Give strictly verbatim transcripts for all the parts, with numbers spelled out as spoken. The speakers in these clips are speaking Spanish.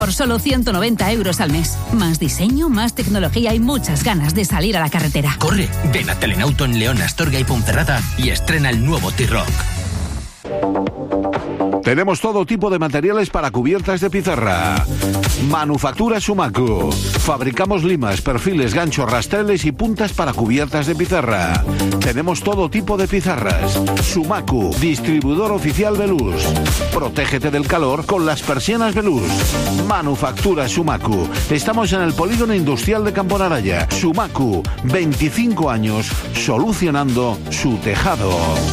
Por solo ciento noventa euros al mes. Más diseño, más tecnología y muchas ganas de salir a la carretera. Corre, ven a Telenauto en León, Astorga y Ponferrada y estrena el nuevo T-Roc. Tenemos todo tipo de materiales para cubiertas de pizarra. Manufactura Sumacu. Fabricamos limas, perfiles, ganchos, rastreles y puntas para cubiertas de pizarra. Tenemos todo tipo de pizarras. Sumacu, distribuidor oficial Veluz. Protégete del calor con las persianas Veluz. Manufactura Sumacu. Estamos en el Polígono Industrial de Camponaraya. Sumacu, veinticinco años solucionando su tejado.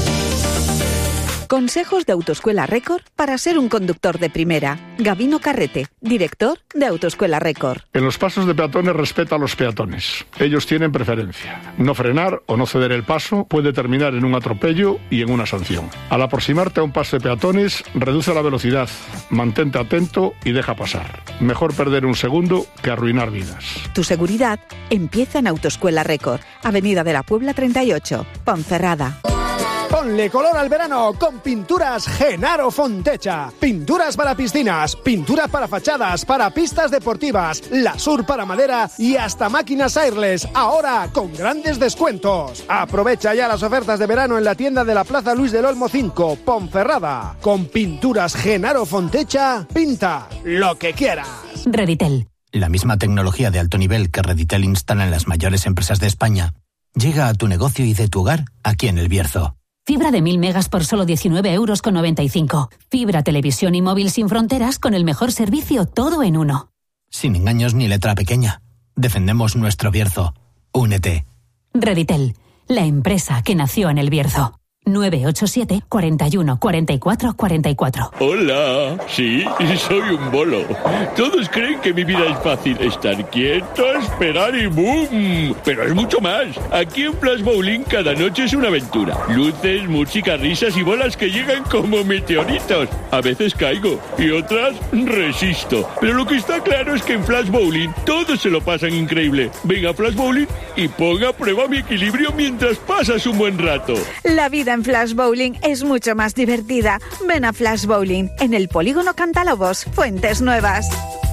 Consejos de Autoescuela Record para ser un conductor de primera. Gabino Carrete, director de Autoescuela Record. En los pasos de peatones respeta a los peatones. Ellos tienen preferencia. No frenar o no ceder el paso puede terminar en un atropello y en una sanción. Al aproximarte a un paso de peatones, reduce la velocidad, mantente atento y deja pasar. Mejor perder un segundo que arruinar vidas. Tu seguridad empieza en Autoescuela Record, Avenida de la Puebla treinta y ocho, Ponferrada. Ponle color al verano con Pinturas Genaro Fontecha. Pinturas para piscinas, pinturas para fachadas, para pistas deportivas, Lasur para madera y hasta máquinas airless. Ahora con grandes descuentos. Aprovecha ya las ofertas de verano en la tienda de la Plaza Luis del Olmo cinco, Ponferrada. Con Pinturas Genaro Fontecha, pinta lo que quieras. Reditel. La misma tecnología de alto nivel que Reditel instala en las mayores empresas de España llega a tu negocio y de tu hogar aquí en El Bierzo. Fibra de mil megas por solo diecinueve euros con noventa y cinco. Fibra, televisión y móvil sin fronteras con el mejor servicio, todo en uno. Sin engaños ni letra pequeña. Defendemos nuestro Bierzo. Únete. Reditel, la empresa que nació en El Bierzo. nueve ocho siete, cuarenta y uno, cuarenta y cuatro, cuarenta y cuatro. Hola, sí, soy un bolo. Todos creen que mi vida es fácil. Estar quieto, esperar y ¡boom! Pero es mucho más. Aquí en Flash Bowling cada noche es una aventura. Luces, música, risas y bolas que llegan como meteoritos. A veces caigo y otras resisto. Pero lo que está claro es que en Flash Bowling todos se lo pasan increíble. Venga a Flash Bowling y ponga a prueba mi equilibrio mientras pasas un buen rato. La vida en Flash Bowling es mucho más divertida. Ven a Flash Bowling en el Polígono Cantalobos, Fuentes Nuevas.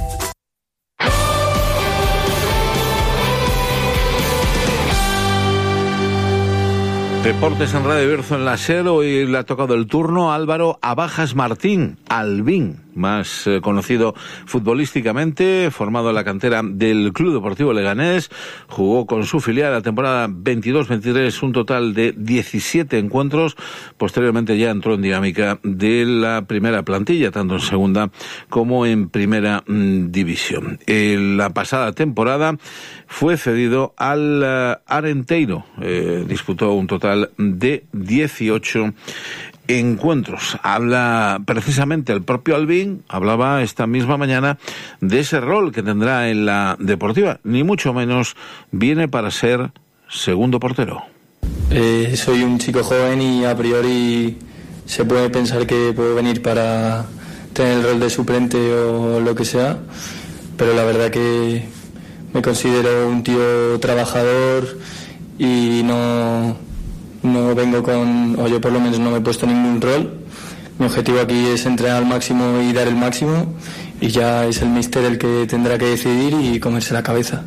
Deportes en Radio Bierzo en la SER. Hoy le ha tocado el turno a Álvaro Abajas Martín, Albín, más eh, conocido futbolísticamente, formado en la cantera del Club Deportivo Leganés. Jugó con su filial la temporada veintidós veintitrés un total de diecisiete encuentros. Posteriormente ya entró en dinámica de la primera plantilla, tanto en segunda como en primera mmm, división. En la pasada temporada fue cedido al uh, Arenteiro. Eh, disputó un total de dieciocho encuentros. Habla precisamente el propio Albín, hablaba esta misma mañana de ese rol que tendrá en la Deportiva, ni mucho menos viene para ser segundo portero. Eh, soy un chico joven y a priori se puede pensar que puedo venir para tener el rol de suplente o lo que sea, pero la verdad que me considero un tío trabajador y no No vengo con, o yo por lo menos no me he puesto ningún rol. Mi objetivo aquí es entrenar al máximo y dar el máximo, y ya es el míster el que tendrá que decidir y comerse la cabeza.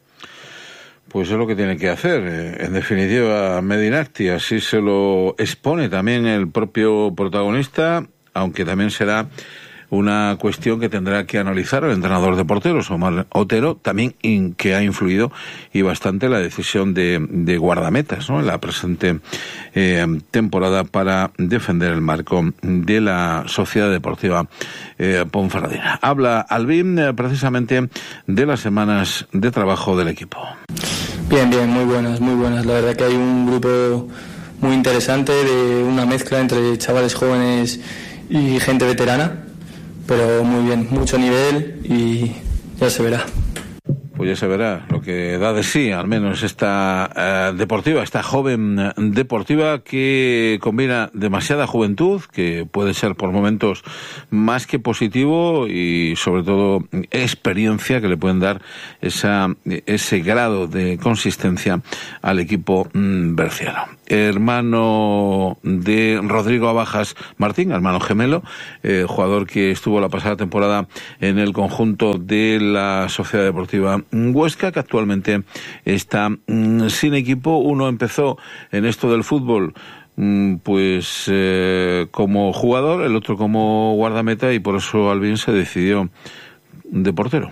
Pues es lo que tiene que hacer, en definitiva, Medinacti. Así se lo expone también el propio protagonista, aunque también será una cuestión que tendrá que analizar el entrenador de porteros, Omar Otero, también in, que ha influido y bastante la decisión de, de guardametas, ¿no?, en la presente eh, temporada para defender el marco de la Sociedad Deportiva eh, Ponferradina. Habla Albín eh, precisamente de las semanas de trabajo del equipo. Bien, bien, muy buenas, muy buenas. La verdad que hay un grupo muy interesante, de una mezcla entre chavales jóvenes y gente veterana, pero muy bien, mucho nivel y ya se verá. Pues ya se verá. Lo que que da de sí, al menos esta eh, deportiva, esta joven deportiva que combina demasiada juventud, que puede ser por momentos más que positivo, y sobre todo experiencia que le pueden dar esa, ese grado de consistencia al equipo mm, berciano. Hermano de Rodrigo Abajas Martín, hermano gemelo, eh, jugador que estuvo la pasada temporada en el conjunto de la Sociedad Deportiva Huesca, que actualmente está mm, sin equipo. Uno empezó en esto del fútbol mm, pues eh, como jugador, el otro como guardameta, y por eso Albín se decidió de portero.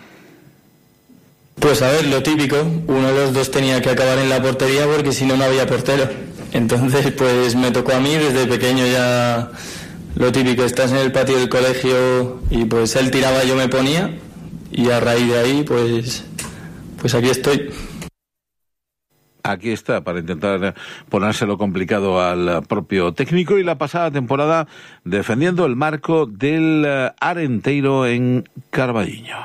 Pues a ver, lo típico, uno de los dos tenía que acabar en la portería porque si no, no había portero. Entonces, pues me tocó a mí desde pequeño ya lo típico, estás en el patio del colegio y pues él tiraba, yo me ponía, y a raíz de ahí, pues, pues aquí estoy. Aquí está, para intentar ponérselo complicado al propio técnico, y la pasada temporada defendiendo el marco del Arenteiro en Carballiño.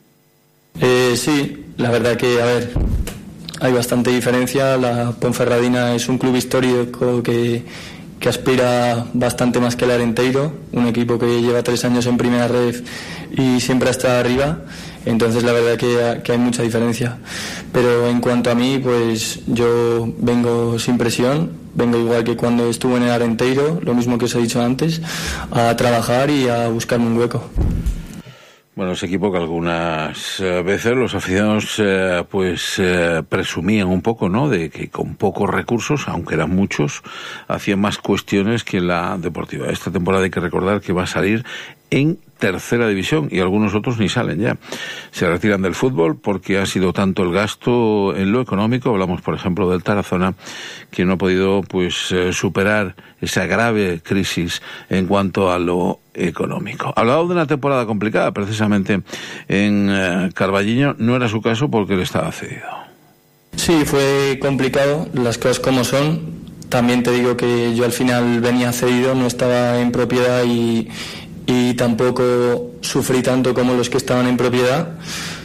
Eh, sí, la verdad que, a ver, hay bastante diferencia. La Ponferradina es un club histórico que, que aspira bastante más que el Arenteiro, un equipo que lleva tres años en primera red y siempre está arriba. Entonces la verdad que, que hay mucha diferencia. Pero en cuanto a mí, pues yo vengo sin presión, vengo igual que cuando estuve en el Arenteiro, lo mismo que os he dicho antes, a trabajar y a buscarme un hueco. Bueno, ese equipo que algunas veces los aficionados eh, pues eh, presumían un poco, ¿no?, de que con pocos recursos, aunque eran muchos, hacían más cuestiones que la deportiva. Esta temporada hay que recordar que va a salir en tercera división, y algunos otros ni salen ya. Se retiran del fútbol porque ha sido tanto el gasto en lo económico. Hablamos, por ejemplo, del Tarazona, que no ha podido pues eh, superar esa grave crisis en cuanto a lo económico. Hablaba de una temporada complicada, precisamente en eh, Carballiño. No era su caso porque él estaba cedido. Sí, fue complicado, las cosas como son. También te digo que yo al final venía cedido, no estaba en propiedad y y tampoco sufrí tanto como los que estaban en propiedad,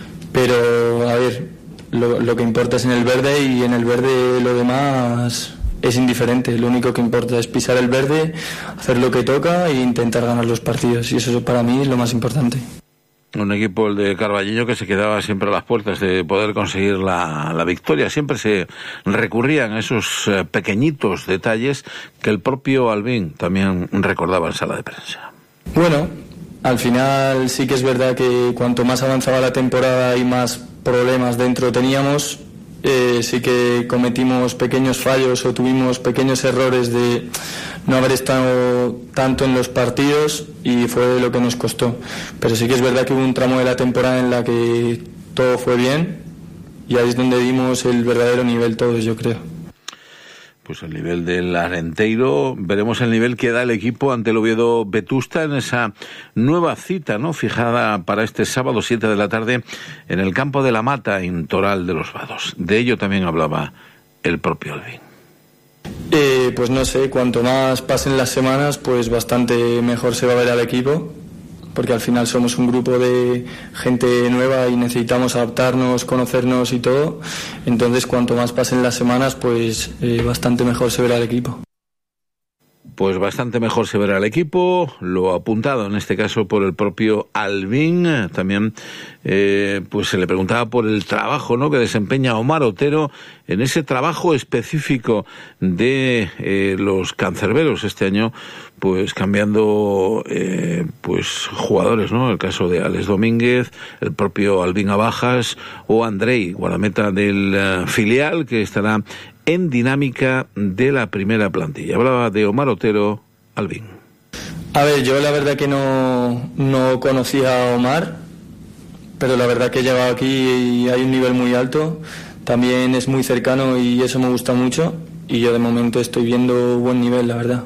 pero a ver, lo, lo que importa es en el verde, y en el verde lo demás es indiferente. Lo único que importa es pisar el verde, hacer lo que toca e intentar ganar los partidos, y eso para mí es lo más importante. Un equipo, el de Carballiño, que se quedaba siempre a las puertas de poder conseguir la, la victoria. Siempre se recurrían a esos eh, pequeñitos detalles que el propio Albín también recordaba en sala de prensa. Bueno, al final sí que es verdad que cuanto más avanzaba la temporada y más problemas dentro teníamos, eh, sí que cometimos pequeños fallos o tuvimos pequeños errores de no haber estado tanto en los partidos, y fue lo que nos costó. Pero sí que es verdad que hubo un tramo de la temporada en la que todo fue bien, y ahí es donde dimos el verdadero nivel todos, yo creo. Pues el nivel del Arenteiro, veremos el nivel que da el equipo ante el Oviedo Vetusta en esa nueva cita, ¿no?, fijada para este sábado siete de la tarde en el campo de la Mata, en Toral de los Vados. De ello también hablaba el propio Albín. Eh, pues no sé, cuanto más pasen las semanas, pues bastante mejor se va a ver al equipo, porque al final somos un grupo de gente nueva y necesitamos adaptarnos, conocernos y todo. Entonces, cuanto más pasen las semanas, pues eh, bastante mejor se verá el equipo. Pues bastante mejor se verá el equipo, lo apuntado en este caso por el propio Albín. También eh, pues se le preguntaba por el trabajo, ¿no?, que desempeña Omar Otero en ese trabajo específico de eh, los cancerberos este año, pues cambiando eh, pues jugadores, ¿no? El caso de Alex Domínguez, el propio Albín Abajas o Andrei, guardameta del uh, filial, que estará en dinámica de la primera plantilla. Hablaba de Omar Otero, Albín. A ver, yo la verdad que no, no conocía a Omar, pero la verdad que he llegado aquí y hay un nivel muy alto. También es muy cercano y eso me gusta mucho, y yo de momento estoy viendo buen nivel, la verdad.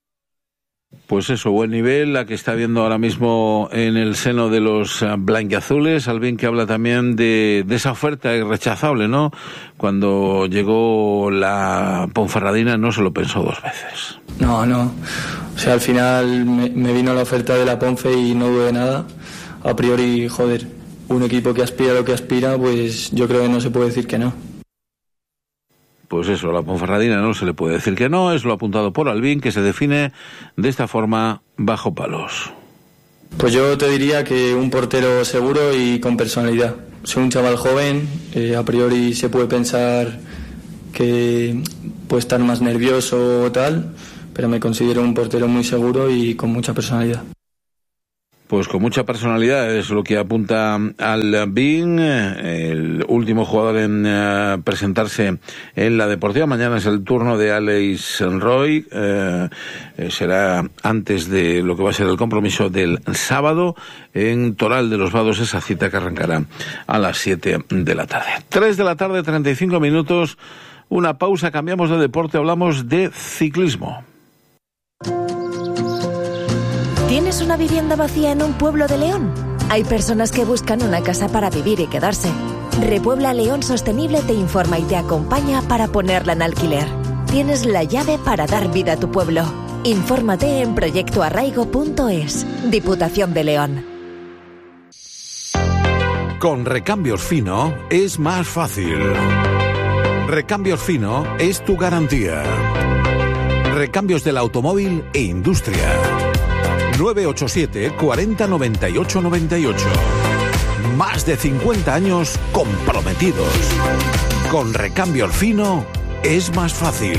Pues eso, buen nivel, la que está viendo ahora mismo en el seno de los blanquiazules. Albín, que habla también de, de esa oferta irrechazable, ¿no? Cuando llegó la Ponferradina no se lo pensó dos veces. No, no. O sea, al final me, me vino la oferta de la Ponfe y no dudé nada. A priori, joder, un equipo que aspira a lo que aspira, pues yo creo que no se puede decir que no. Pues eso, a la Ponferradina no se le puede decir que no, es lo apuntado por Albín, que se define de esta forma bajo palos. Pues yo te diría que un portero seguro y con personalidad. Soy un chaval joven, eh, a priori se puede pensar que puede estar más nervioso o tal, pero me considero un portero muy seguro y con mucha personalidad. Pues con mucha personalidad es lo que apunta Albín, el último jugador en uh, presentarse en la Deportiva. Mañana es el turno de Alex Roy, eh, será antes de lo que va a ser el compromiso del sábado en Toral de los Vados, esa cita que arrancará a las siete de la tarde. tres de la tarde, treinta y cinco minutos, una pausa, cambiamos de deporte, hablamos de ciclismo. ¿Tienes una vivienda vacía en un pueblo de León? Hay personas que buscan una casa para vivir y quedarse. Repuebla León Sostenible te informa y te acompaña para ponerla en alquiler. Tienes la llave para dar vida a tu pueblo. Infórmate en proyecto arraigo punto es. Diputación de León. Con Recambios Fino es más fácil. Recambios Fino es tu garantía. Recambios del automóvil e industria. nueve ocho siete, cuarenta, noventa y ocho, noventa y ocho. Más de cincuenta años comprometidos. Con Recambio Fino es más fácil.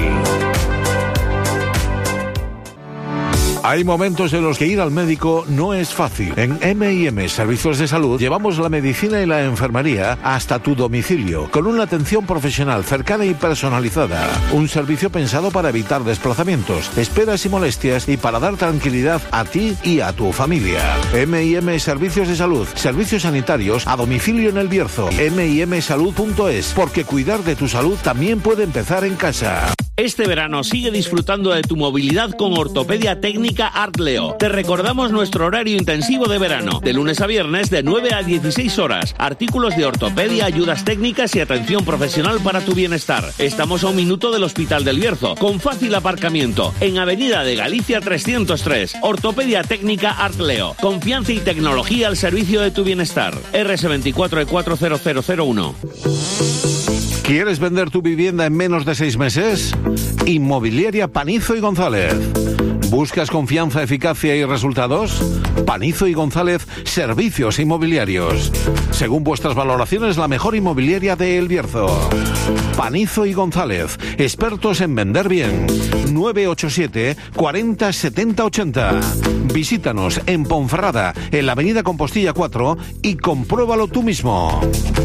Hay momentos en los que ir al médico no es fácil. En eme y eme Servicios de Salud llevamos la medicina y la enfermería hasta tu domicilio, con una atención profesional cercana y personalizada. Un servicio pensado para evitar desplazamientos, esperas y molestias y para dar tranquilidad a ti y a tu familia. eme y eme Servicios de Salud, servicios sanitarios a domicilio en El Bierzo. eme y eme salud punto es, porque cuidar de tu salud también puede empezar en casa. Este verano sigue disfrutando de tu movilidad con Ortopedia Técnica Artleo. Te recordamos nuestro horario intensivo de verano, de lunes a viernes de nueve a dieciséis horas. Artículos de ortopedia, ayudas técnicas y atención profesional para tu bienestar. Estamos a un minuto del Hospital del Bierzo, con fácil aparcamiento, en Avenida de Galicia trescientos tres. Ortopedia Técnica Artleo. Confianza y tecnología al servicio de tu bienestar. erre ese veinticuatro e cuatro cero cero cero uno. ¿Quieres vender tu vivienda en menos de seis meses? Inmobiliaria Panizo y González. ¿Buscas confianza, eficacia y resultados? Panizo y González, servicios inmobiliarios. Según vuestras valoraciones, la mejor inmobiliaria de El Bierzo. Panizo y González, expertos en vender bien. nueve ocho siete, cuarenta, setenta, ochenta. Visítanos en Ponferrada, en la avenida Compostilla cuatro, y compruébalo tú mismo.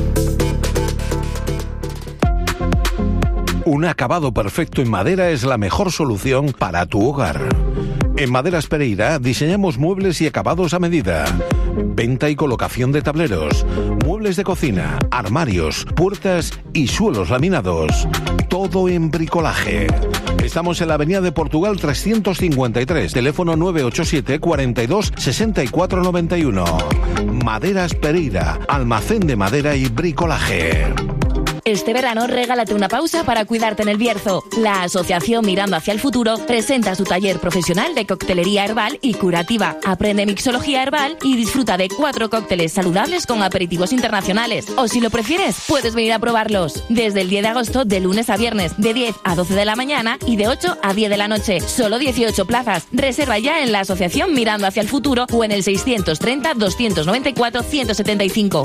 Un acabado perfecto en madera es la mejor solución para tu hogar. En Maderas Pereira diseñamos muebles y acabados a medida. Venta y colocación de tableros, muebles de cocina, armarios, puertas y suelos laminados. Todo en bricolaje. Estamos en la avenida de Portugal trescientos cincuenta y tres, teléfono nueve ocho siete, cuarenta y dos, sesenta y cuatro noventa y uno. Maderas Pereira, almacén de madera y bricolaje. Este verano regálate una pausa para cuidarte en El Bierzo. La Asociación Mirando hacia el Futuro presenta su taller profesional de coctelería herbal y curativa. Aprende mixología herbal y disfruta de cuatro cócteles saludables con aperitivos internacionales. O si lo prefieres, puedes venir a probarlos. Desde el diez de agosto, de lunes a viernes, de diez a doce de la mañana y de ocho a diez de la noche. Solo dieciocho plazas. Reserva ya en la Asociación Mirando hacia el Futuro o en el seiscientos treinta, doscientos noventa y cuatro, ciento setenta y cinco.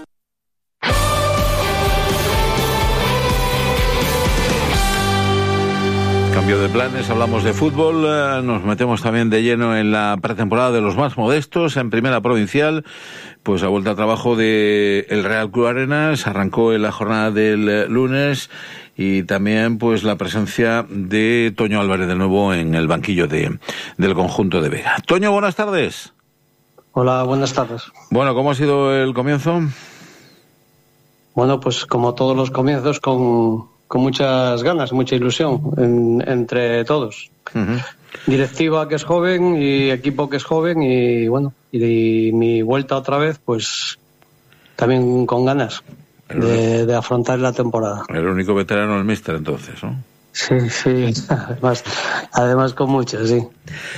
Cambio de planes, hablamos de fútbol, eh, nos metemos también de lleno en la pretemporada de los más modestos, en Primera Provincial, pues a vuelta a trabajo de el Real Club Arenas, arrancó en la jornada del eh, lunes, y también pues la presencia de Toño Álvarez de nuevo en el banquillo de del conjunto de Vega. Toño, buenas tardes. Hola, buenas tardes. Bueno, ¿cómo ha sido el comienzo? Bueno, pues como todos los comienzos, con... con muchas ganas, mucha ilusión en, entre todos. Uh-huh. Directiva que es joven y equipo que es joven y bueno, y, y mi vuelta otra vez, pues también con ganas de, de afrontar la temporada. El único veterano el míster entonces, ¿no? Sí, sí, además, además con muchos, sí.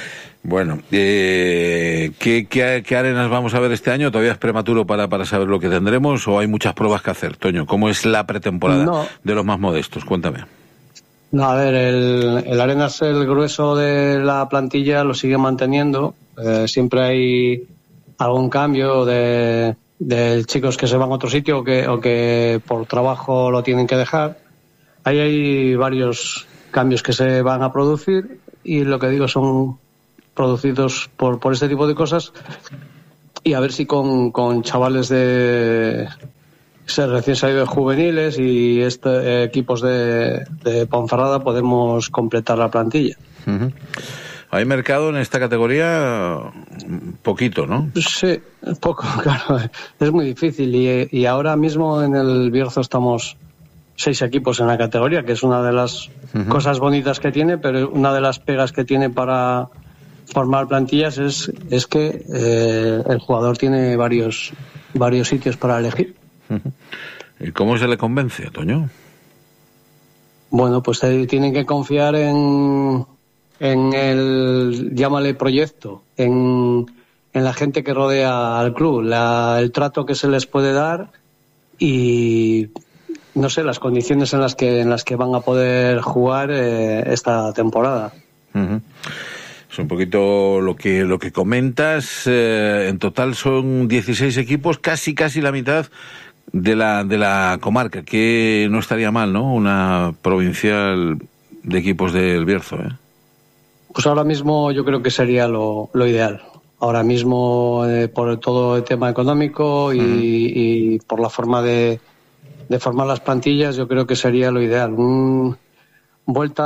Bueno, eh, ¿qué, qué, ¿qué arenas vamos a ver este año? ¿Todavía es prematuro para, para saber lo que tendremos o hay muchas pruebas que hacer? Toño, ¿cómo es la pretemporada no. de los más modestos? Cuéntame. No, a ver, el, el Arenas, el grueso de la plantilla lo sigue manteniendo. Eh, siempre hay algún cambio de, de chicos que se van a otro sitio o que, o que por trabajo lo tienen que dejar. Ahí hay varios cambios que se van a producir y lo que digo son producidos por, por este tipo de cosas, y a ver si con, con chavales de ser recién salidos de juveniles y este, eh, equipos de, de Ponferrada podemos completar la plantilla. Uh-huh. ¿Hay mercado en esta categoría? Poquito, ¿no? Sí, poco, claro. Es muy difícil y, y ahora mismo en el Bierzo estamos seis equipos en la categoría, que es una de las uh-huh. cosas bonitas que tiene, pero una de las pegas que tiene para formar plantillas es, es que eh, el jugador tiene varios varios sitios para elegir. ¿Y cómo se le convence, Toño? Bueno, pues eh, tienen que confiar en, en el, llámale proyecto, en, en la gente que rodea al club, la, el trato que se les puede dar y, no sé, las condiciones en las que en las que van a poder jugar eh, esta temporada. Uh-huh. Es un poquito lo que lo que comentas. Eh, en total son dieciséis equipos, casi casi la mitad de la de la comarca, que no estaría mal, ¿no? Una provincial de equipos del Bierzo, ¿eh? Pues ahora mismo yo creo que sería lo, lo ideal. Ahora mismo eh, por todo el tema económico y, uh-huh. y por la forma de, de formar las plantillas, yo creo que sería lo ideal. Un, vuelta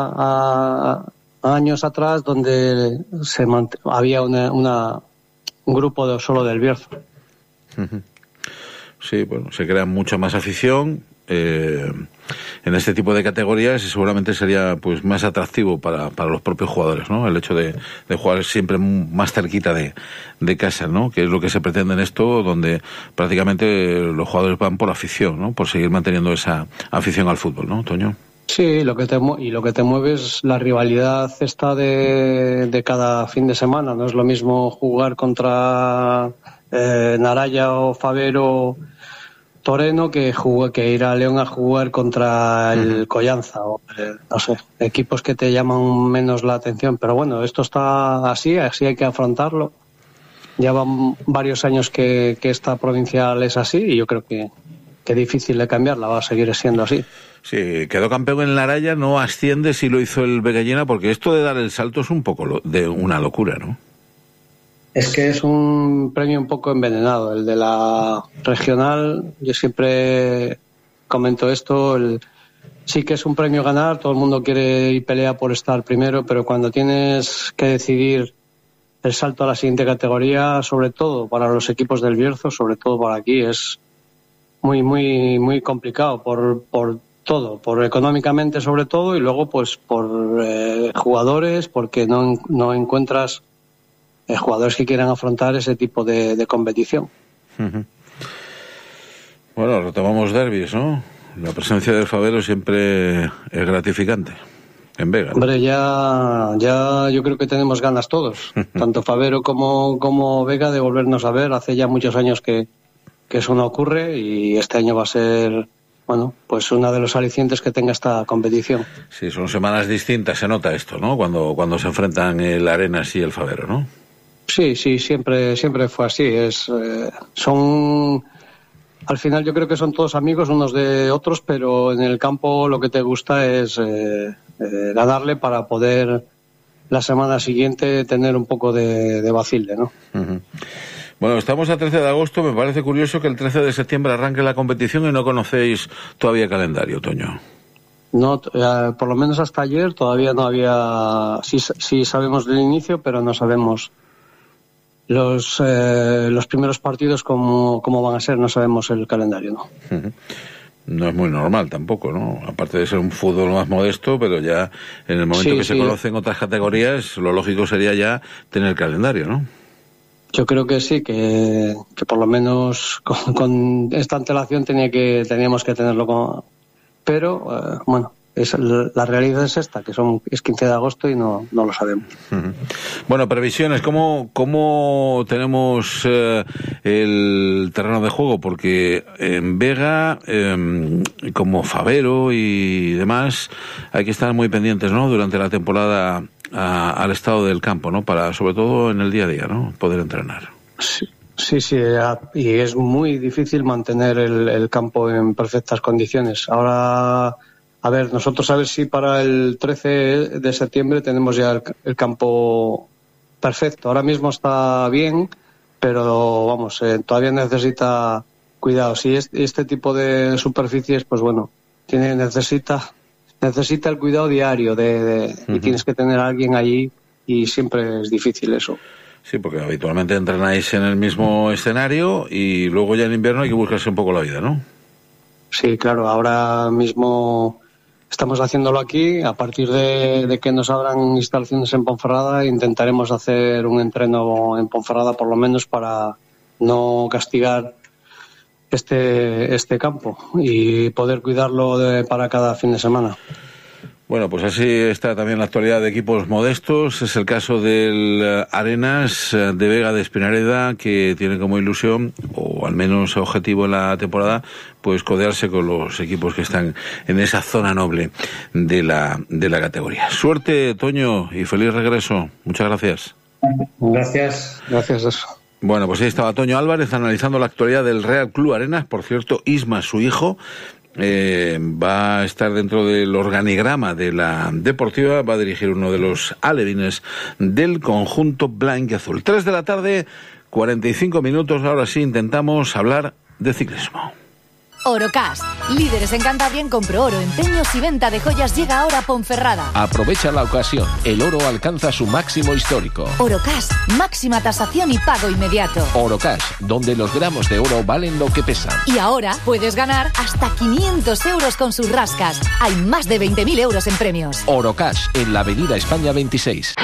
a años atrás donde se mant- había una, una un grupo de, solo del Bierzo. Sí, bueno, se crea mucha más afición eh, en este tipo de categorías y seguramente sería pues más atractivo para, para los propios jugadores, ¿no? El hecho de, de jugar siempre más cerquita de, de casa, ¿no? Que es lo que se pretende en esto, donde prácticamente los jugadores van por afición, ¿no? Por seguir manteniendo esa afición al fútbol, ¿no, Toño? Sí, lo que te mu- y lo que te mueve es la rivalidad esta de, de cada fin de semana. No es lo mismo jugar contra eh, Naraya o Favero Toreno que jugue, que ir a León a jugar contra el uh-huh. Collanza o eh, no sé, equipos que te llaman menos la atención. Pero bueno, esto está así, así hay que afrontarlo. Ya van varios años que, que esta provincial es así y yo creo que, que es difícil de cambiarla, va a seguir siendo así. Sí, quedó campeón en Naraya, no asciende si lo hizo el Vegallena, porque esto de dar el salto es un poco lo, de una locura, ¿no? Es que es un premio un poco envenenado. El de la regional, yo siempre comento esto, el, sí que es un premio ganar, todo el mundo quiere y pelea por estar primero, pero cuando tienes que decidir el salto a la siguiente categoría, sobre todo para los equipos del Bierzo, sobre todo para aquí, es muy, muy, muy complicado por, por todo, por económicamente sobre todo y luego pues por eh, jugadores, porque no, no encuentras eh, jugadores que quieran afrontar ese tipo de, de competición. Uh-huh. Bueno, retomamos derbis, ¿no? La presencia del Favero siempre es gratificante en Vega, ¿no? Hombre, ya, ya yo creo que tenemos ganas todos, tanto Favero como, como Vega, de volvernos a ver. Hace ya muchos años que, que eso no ocurre y este año va a ser, bueno, pues uno de los alicientes que tenga esta competición. Sí, son semanas distintas, se nota esto, ¿no? Cuando, cuando se enfrentan el Arenas y el Favero, ¿no? Sí, sí, siempre, siempre fue así. Es, eh, son, al final yo creo que son todos amigos unos de otros, pero en el campo lo que te gusta es eh, eh, ganarle para poder la semana siguiente tener un poco de, de vacile, ¿no? Uh-huh. Bueno, estamos a trece de agosto, me parece curioso que el trece de septiembre arranque la competición y no conocéis todavía el calendario, Toño. No, eh, por lo menos hasta ayer todavía no había, sí, sí sabemos del inicio, pero no sabemos los eh, los primeros partidos cómo, cómo van a ser, no sabemos el calendario, ¿no? Uh-huh. No es muy normal tampoco, ¿no? Aparte de ser un fútbol más modesto, pero ya en el momento sí, que sí. se conocen otras categorías, lo lógico sería ya tener el calendario, ¿no? Yo creo que sí, que, que por lo menos con, con esta antelación tenía que teníamos que tenerlo, con, pero eh, bueno, es, la realidad es esta, que son es quince de agosto y no, no lo sabemos. Uh-huh. Bueno, previsiones, ¿cómo, cómo tenemos eh, el terreno de juego? Porque en Vega, eh, como Favero y demás, hay que estar muy pendientes, ¿no?, durante la temporada a, al estado del campo, ¿no?, para, sobre todo en el día a día, ¿no?, poder entrenar. Sí. Sí, sí, y es muy difícil mantener el, el campo en perfectas condiciones. Ahora, a ver, nosotros a ver si para el trece de septiembre tenemos ya el, el campo perfecto. Ahora mismo está bien, pero vamos, eh, todavía necesita cuidado. Si es, este tipo de superficies, pues bueno, tiene necesita necesita el cuidado diario de, de uh-huh. y tienes que tener a alguien allí y siempre es difícil eso. Sí, porque habitualmente entrenáis en el mismo escenario y luego ya en invierno hay que buscarse un poco la vida, ¿no? Sí, claro. Ahora mismo estamos haciéndolo aquí. A partir de, de que nos abran instalaciones en Ponferrada, intentaremos hacer un entreno en Ponferrada por lo menos para no castigar este, este campo y poder cuidarlo de, para cada fin de semana. Bueno, pues así está también la actualidad de equipos modestos. Es el caso del Arenas de Vega de Espinareda, que tiene como ilusión, o al menos objetivo en la temporada, pues codearse con los equipos que están en esa zona noble de la, de la categoría. Suerte, Toño, y feliz regreso. Muchas gracias. Gracias, gracias. Bueno, pues ahí estaba Toño Álvarez analizando la actualidad del Real Club Arenas. Por cierto, Isma, su hijo, Eh, va a estar dentro del organigrama de la Deportiva, va a dirigir uno de los alevines del conjunto blanquiazul. Tres de la tarde, cuarenta y cinco minutos, ahora sí intentamos hablar de ciclismo. Orocas, líderes en Cantabria en compro oro, empeños y venta de joyas, llega ahora a Ponferrada. Aprovecha la ocasión, el oro alcanza su máximo histórico. Orocas, máxima tasación y pago inmediato. Orocas, donde los gramos de oro valen lo que pesan. Y ahora puedes ganar hasta quinientos euros con sus rascas. Hay más de veinte mil euros en premios. Orocas, en la avenida España veintiséis.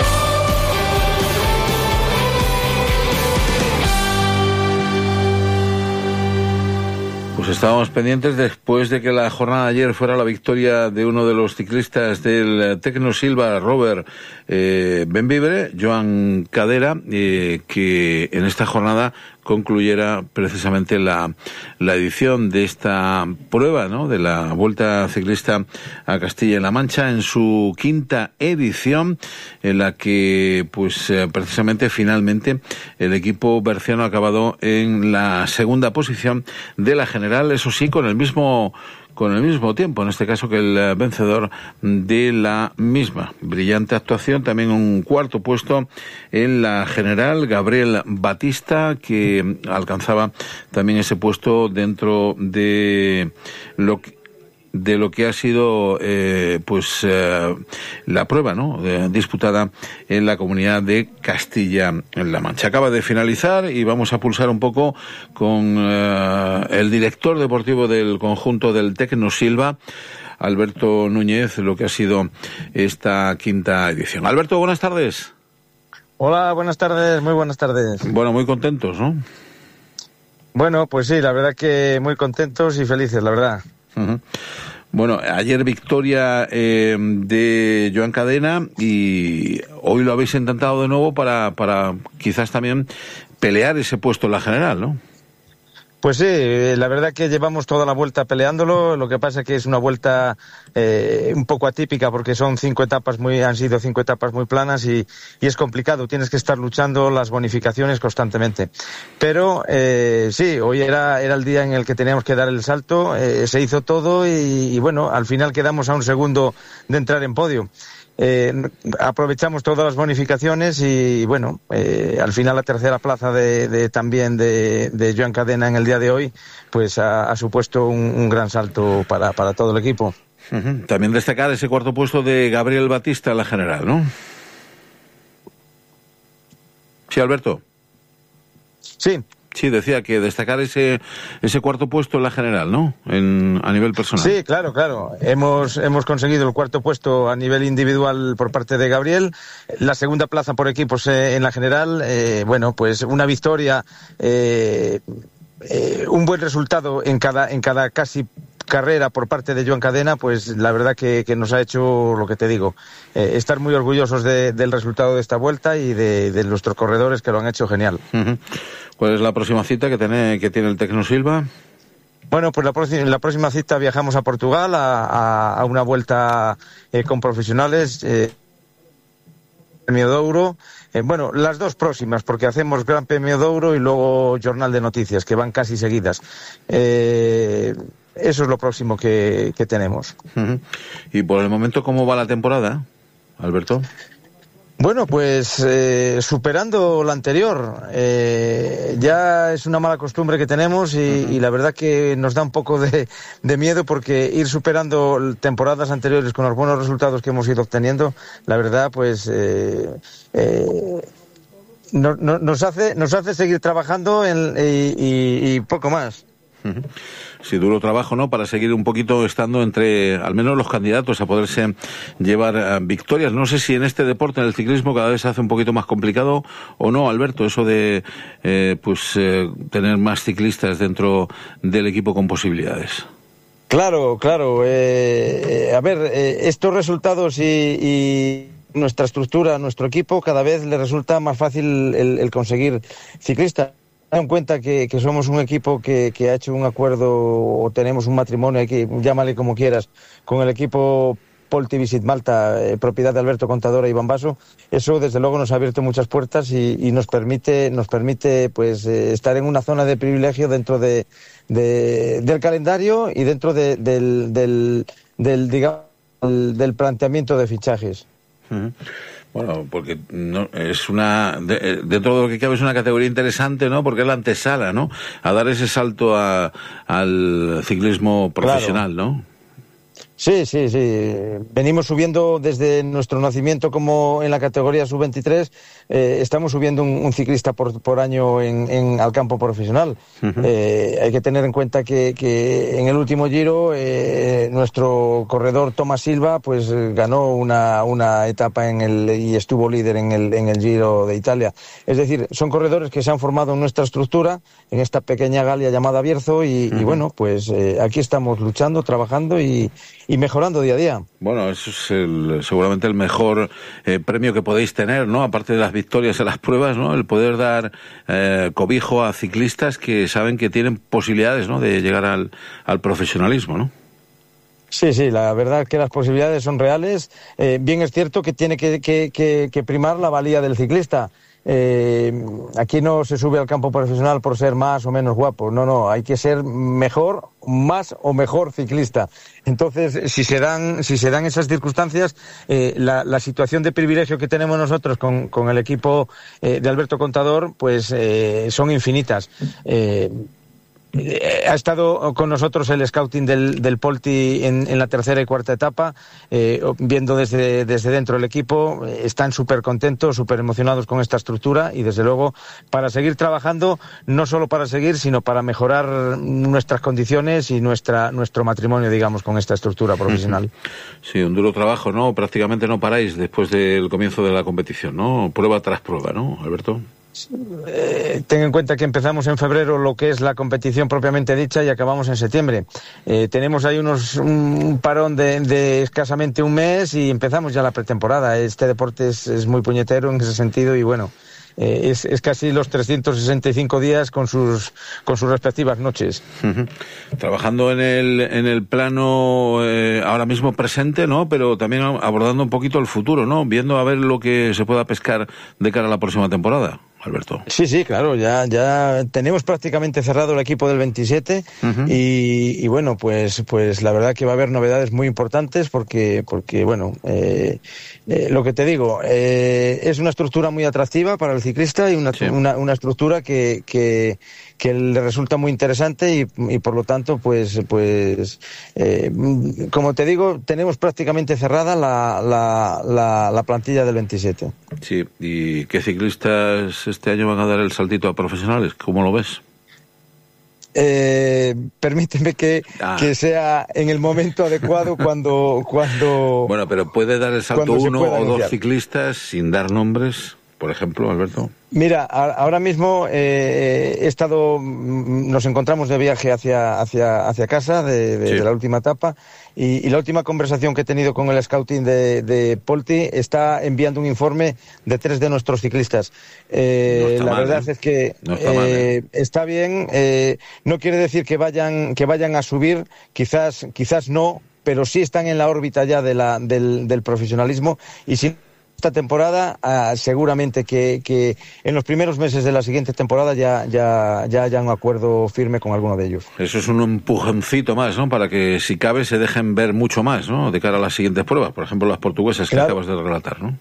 Pues estábamos pendientes después de que la jornada de ayer fuera la victoria de uno de los ciclistas del Tecno Silva, Robert eh, Benvibre, Joan Cadera, eh, que en esta jornada concluyera precisamente la, la edición de esta prueba, ¿no?, de la Vuelta Ciclista a Castilla-La Mancha, en su quinta edición, en la que pues eh, precisamente finalmente el equipo berciano ha acabado en la segunda posición de la general, eso sí, con el mismo con el mismo tiempo, en este caso, que el vencedor de la misma. Brillante actuación, también un cuarto puesto en la general, Gabriel Batista, que alcanzaba también ese puesto dentro de lo que de lo que ha sido eh, pues eh, la prueba, ¿no?, eh, disputada en la comunidad de Castilla-La Mancha. Acaba de finalizar y vamos a pulsar un poco con eh, el director deportivo del conjunto del Tecno Silva, Alberto Núñez, lo que ha sido esta quinta edición. Alberto, buenas tardes. Hola, buenas tardes, muy buenas tardes. Bueno, muy contentos, ¿no? Bueno, pues sí, la verdad que muy contentos y felices, la verdad. Uh-huh. Bueno, ayer victoria eh, de Joan Cadena y hoy lo habéis intentado de nuevo para, para quizás también pelear ese puesto en la general, ¿no? Pues sí, la verdad que llevamos toda la vuelta peleándolo, lo que pasa es que es una vuelta eh, un poco atípica porque son cinco etapas muy, han sido cinco etapas muy planas y, y es complicado, tienes que estar luchando las bonificaciones constantemente. Pero eh, sí, hoy era, era el día en el que teníamos que dar el salto, eh, se hizo todo y, y bueno, al final quedamos a un segundo de entrar en podio. Eh, aprovechamos todas las bonificaciones y bueno, eh, al final la tercera plaza de, de también de, de Joan Cadena en el día de hoy pues ha, ha supuesto un, un gran salto para, para todo el equipo. Uh-huh. También destacar ese cuarto puesto de Gabriel Batista en la general, ¿no? Sí, Alberto. Sí. Sí, decía que destacar ese ese cuarto puesto en la general, ¿no? En, a nivel personal. Sí, claro, claro. Hemos hemos conseguido el cuarto puesto a nivel individual por parte de Gabriel. La segunda plaza por equipos eh, en la general. Eh, bueno, pues una victoria, eh, eh, un buen resultado en cada en cada casi carrera por parte de Joan Cadena, pues la verdad que, que nos ha hecho, lo que te digo, eh, estar muy orgullosos de, del resultado de esta vuelta y de, de nuestros corredores que lo han hecho genial. Uh-huh. ¿Cuál es la próxima cita que tiene, que tiene el Tecnosilva? Bueno, pues la próxima, la próxima cita viajamos a Portugal a, a, a una vuelta eh, con profesionales, eh, Premio de Ouro. Eh, bueno, las dos próximas, porque hacemos Gran Premio de Ouro y luego Jornal de Noticias, que van casi seguidas. Eh, eso es lo próximo que, que tenemos. Uh-huh. Y por el momento, ¿cómo va la temporada, Alberto? Bueno, pues eh, superando la anterior. Eh, ya es una mala costumbre que tenemos y, uh-huh. y la verdad que nos da un poco de, de miedo, porque ir superando temporadas anteriores con los buenos resultados que hemos ido obteniendo, la verdad pues eh, eh, no, no, nos hace nos hace seguir trabajando en, y, y, y poco más. Uh-huh. Sí, duro trabajo, ¿no? Para seguir un poquito estando entre, al menos, los candidatos a poderse llevar uh, victorias. No sé si en este deporte, en el ciclismo, cada vez se hace un poquito más complicado o no, Alberto, eso de, eh, pues, eh, tener más ciclistas dentro del equipo con posibilidades. Claro, claro. Eh, eh, a ver, eh, estos resultados y, y nuestra estructura, nuestro equipo, cada vez le resulta más fácil el, el conseguir ciclistas. Ten en cuenta que, que somos un equipo que, que ha hecho un acuerdo, o tenemos un matrimonio, que, llámale como quieras, con el equipo Polti Visit Malta, eh, propiedad de Alberto Contador e Iván Basso. Eso desde luego nos ha abierto muchas puertas y, y nos permite, nos permite pues eh, estar en una zona de privilegio dentro de, de del calendario y dentro de, del, del, del, digamos, del, del planteamiento de fichajes. Uh-huh. Bueno, porque no, es una, de, dentro de lo que cabe es una categoría interesante, ¿no? Porque es la antesala, ¿no? A dar ese salto a, al ciclismo profesional, claro. ¿No? Sí, sí, sí. Venimos subiendo desde nuestro nacimiento como en la categoría sub veintitrés. Eh, estamos subiendo un, un ciclista por, por año en, en, al campo profesional. Uh-huh. Eh, hay que tener en cuenta que, que en el último Giro eh, nuestro corredor Tomás Silva pues ganó una, una etapa en el, y estuvo líder en el, en el Giro de Italia. Es decir, son corredores que se han formado en nuestra estructura, en esta pequeña Galia llamada Bierzo y, uh-huh. y bueno, pues eh, aquí estamos luchando, trabajando y y mejorando día a día. Bueno, eso es el, seguramente el mejor eh, premio que podéis tener, ¿no? Aparte de las victorias en las pruebas, ¿no? El poder dar eh, cobijo a ciclistas que saben que tienen posibilidades, ¿no? De llegar al, al profesionalismo, ¿no? Sí, sí, la verdad que las posibilidades son reales. Eh, bien es cierto que tiene que, que, que, que primar la valía del ciclista. Eh, aquí no se sube al campo profesional por ser más o menos guapo, no, no, hay que ser mejor, más o mejor ciclista. Entonces, si se dan, si se dan esas circunstancias, eh, la, la situación de privilegio que tenemos nosotros con, con el equipo eh, de Alberto Contador, pues eh, son infinitas. Eh, Eh, ha estado con nosotros el scouting del, del Polti en, en la tercera y cuarta etapa, eh, viendo desde, desde dentro el equipo. Están súper contentos, súper emocionados con esta estructura y desde luego para seguir trabajando, no solo para seguir, sino para mejorar nuestras condiciones y nuestra nuestro matrimonio, digamos, con esta estructura profesional. Sí, un duro trabajo, ¿no? Prácticamente no paráis después del comienzo de la competición, ¿no? Prueba tras prueba, ¿no, Alberto? Eh, ten en cuenta que empezamos en febrero lo que es la competición propiamente dicha y acabamos en septiembre. Eh, tenemos ahí unos un parón de, de escasamente un mes y empezamos ya la pretemporada. Este deporte es, es muy puñetero en ese sentido y bueno, eh, es, es casi los trescientos sesenta y cinco días con sus con sus respectivas noches. Uh-huh. Trabajando en el en el plano eh, ahora mismo presente, ¿no? Pero también abordando un poquito el futuro, ¿no? Viendo a ver lo que se pueda pescar de cara a la próxima temporada. Alberto. Sí, sí, claro, ya ya tenemos prácticamente cerrado el equipo del veintisiete uh-huh. y, y bueno, pues pues la verdad que va a haber novedades muy importantes porque porque bueno, eh, eh, lo que te digo, eh, es una estructura muy atractiva para el ciclista y una sí. una, una estructura que, que que le resulta muy interesante y, y por lo tanto pues pues eh, como te digo, tenemos prácticamente cerrada la, la, la, la plantilla del veintisiete. Sí, ¿y qué ciclistas este año van a dar el saltito a profesionales? ¿Cómo lo ves? Eh, permíteme que, ah. que sea en el momento adecuado cuando cuando bueno, pero puede dar el salto uno o dos ciclistas sin dar nombres. por ejemplo, Alberto? Mira, ahora mismo eh, he estado, nos encontramos de viaje hacia hacia hacia casa de, de, sí. de la última etapa y, y la última conversación que he tenido con el scouting de, de Polti está enviando un informe de tres de nuestros ciclistas. Eh, no la mal, verdad ¿eh? es que no está, eh, mal, ¿eh? está bien. Eh, no quiere decir que vayan que vayan a subir, quizás quizás no, pero sí están en la órbita ya de la del, del profesionalismo y si esta temporada uh, seguramente que, que en los primeros meses de la siguiente temporada ya, ya, ya haya un acuerdo firme con alguno de ellos. Eso es un empujoncito más, ¿no? Para que si cabe se dejen ver mucho más, ¿no? De cara a las siguientes pruebas, por ejemplo las portuguesas que claro. acabas de relatar, ¿no?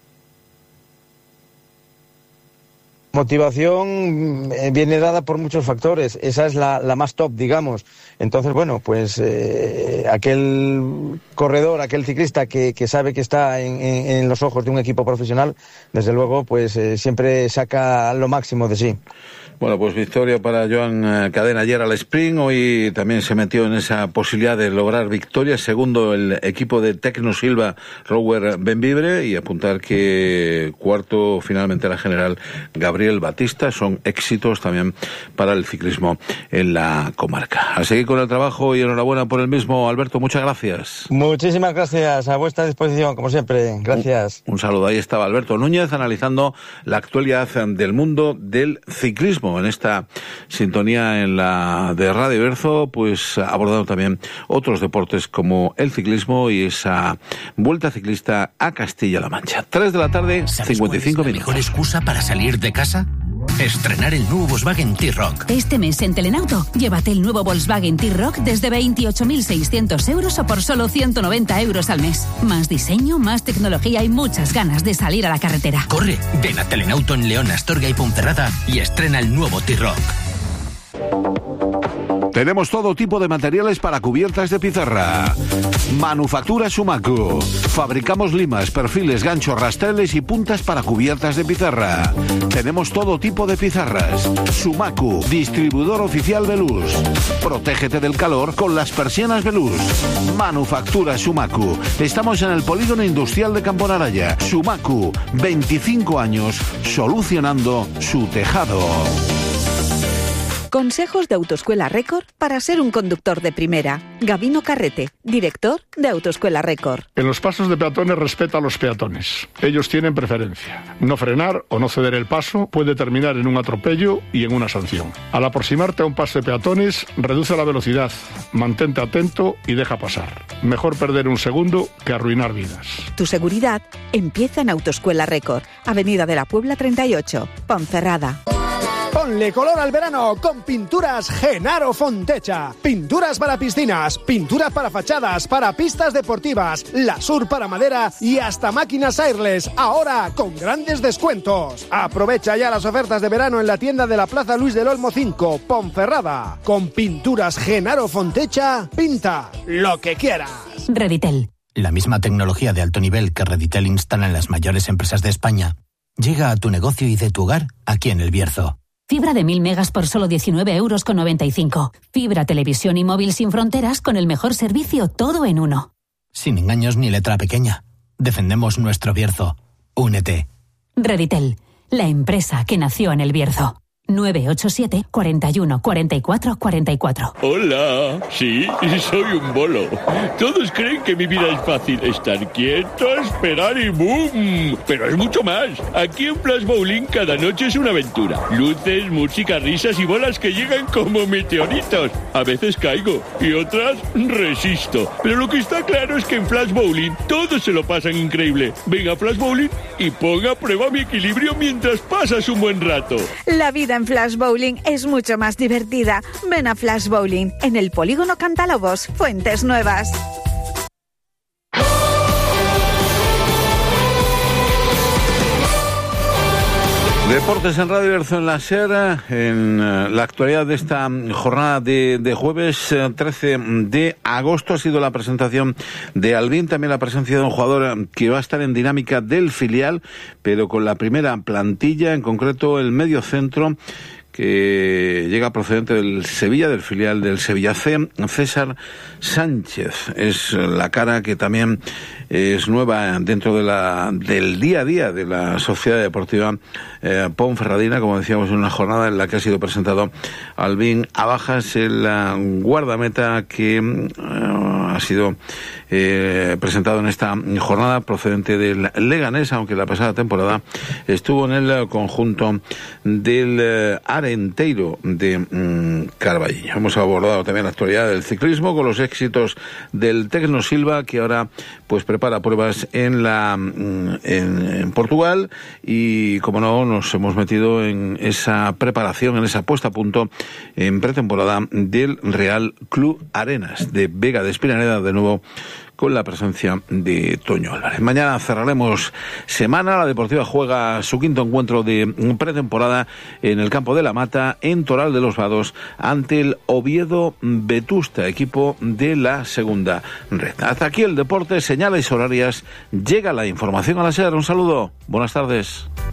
Motivación eh, viene dada por muchos factores, esa es la, la más top, digamos. Entonces, bueno, pues eh, aquel corredor, aquel ciclista que, que sabe que está en, en, en los ojos de un equipo profesional, desde luego, pues eh, siempre saca lo máximo de sí. Bueno, pues victoria para Joan Cadena ayer al sprint, hoy también se metió en esa posibilidad de lograr victoria, segundo el equipo de Tecno Silva, Rower Benvibre, y apuntar que cuarto finalmente la general Gabriel Batista, son éxitos también para el ciclismo en la comarca. A seguir con el trabajo y enhorabuena por el mismo, Alberto, muchas gracias. Muchísimas gracias, a vuestra disposición, como siempre, gracias. Un, un saludo, ahí estaba Alberto Núñez analizando la actualidad del mundo del ciclismo. En esta sintonía en la de Radio Berzo, pues abordando también otros deportes como el ciclismo y esa vuelta ciclista a Castilla-La Mancha. tres de la tarde, cincuenta y cinco minutos. ¿Mejor excusa para salir de casa? Estrenar el nuevo Volkswagen T-Roc. Este mes en Telenauto, llévate el nuevo Volkswagen T-Roc desde veintiocho mil seiscientos euros o por solo ciento noventa euros al mes. Más diseño, más tecnología y muchas ganas de salir a la carretera. Corre, ven a Telenauto en León, Astorga y Ponferrada y estrena el nuevo T-Roc. Tenemos todo tipo de materiales para cubiertas de pizarra. Manufactura Sumacu. Fabricamos limas, perfiles, ganchos, rastreles y puntas para cubiertas de pizarra. Tenemos todo tipo de pizarras. Sumacu, distribuidor oficial Veluz. Protégete del calor con las persianas Veluz. Manufactura Sumacu. Estamos en el polígono industrial de Camponaraya. Sumacu, veinticinco años solucionando su tejado. Consejos de Autoescuela Record para ser un conductor de primera. Gabino Carrete, director de Autoescuela Record. En los pasos de peatones respeta a los peatones. Ellos tienen preferencia. No frenar o no ceder el paso puede terminar en un atropello y en una sanción. Al aproximarte a un paso de peatones, reduce la velocidad, mantente atento y deja pasar. Mejor perder un segundo que arruinar vidas. Tu seguridad empieza en Autoescuela Record, Avenida de la Puebla treinta y ocho, Ponferrada. Ponle color al verano con Pinturas Genaro Fontecha. Pinturas para piscinas, pinturas para fachadas, para pistas deportivas, Lasur para madera y hasta máquinas airless. Ahora con grandes descuentos. Aprovecha ya las ofertas de verano en la tienda de la Plaza Luis del Olmo cinco, Ponferrada. Con Pinturas Genaro Fontecha, pinta lo que quieras. Reditel. La misma tecnología de alto nivel que Reditel instala en las mayores empresas de España llega a tu negocio y de tu hogar aquí en El Bierzo. Fibra de mil megas por solo diecinueve euros con noventa y cinco. Fibra, televisión y móvil sin fronteras con el mejor servicio todo en uno. Sin engaños ni letra pequeña. Defendemos nuestro Bierzo. Únete. Reditel, la empresa que nació en El Bierzo. nueve ocho siete, cuarenta y uno, cuarenta y cuatro, cuarenta y cuatro. Hola, sí, soy un bolo. Todos creen que mi vida es fácil. Estar quieto, esperar y ¡boom! Pero es mucho más. Aquí en Flash Bowling cada noche es una aventura. Luces, música, risas y bolas que llegan como meteoritos. A veces caigo y otras resisto. Pero lo que está claro es que en Flash Bowling todos se lo pasan increíble. Ven a Flash Bowling y ponga a prueba mi equilibrio mientras pasas un buen rato. La vida en Flash Bowling es mucho más divertida. Ven a Flash Bowling en el polígono Cantalobos, Fuentes Nuevas. Deportes en Radio Berzo en la SER, en la actualidad de esta jornada de, de jueves trece de agosto ha sido la presentación de Albín, también la presencia de un jugador que va a estar en dinámica del filial, pero con la primera plantilla, en concreto el medio centro, que llega procedente del Sevilla, del filial del Sevilla C, César Sánchez. Es la cara que también es nueva dentro de la del día a día de la Sociedad Deportiva eh, Ponferradina, como decíamos, en una jornada en la que ha sido presentado Albín Abajas, el uh, guardameta que uh, ha sido eh, presentado en esta jornada procedente del Leganés, aunque la pasada temporada estuvo en el conjunto del uh, Arenteiro de um, Carballiño. Hemos abordado también la actualidad del ciclismo con los éxitos del Tecno Silva, que ahora pues prepara pruebas en la en, en Portugal, y como no nos hemos metido en esa preparación, en esa puesta a punto en pretemporada del Real Club Arenas de Vega de Espinareda, de nuevo con la presencia de Toño Álvarez. Mañana cerraremos semana. La Deportiva juega su quinto encuentro de pretemporada en el campo de la Mata, en Toral de los Vados, ante el Oviedo Vetusta, equipo de la segunda red. Hasta aquí el deporte, señales horarias. Llega la información a la SER. Un saludo. Buenas tardes.